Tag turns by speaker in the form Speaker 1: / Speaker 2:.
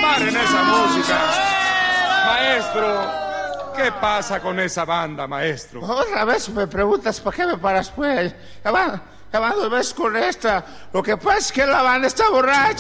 Speaker 1: Paren esa música. Maestro, ¿qué pasa con esa banda, maestro?
Speaker 2: Otra vez me preguntas por qué me paras, pues. Ya van 2 veces con esta. Lo que pasa es que la banda está borracha.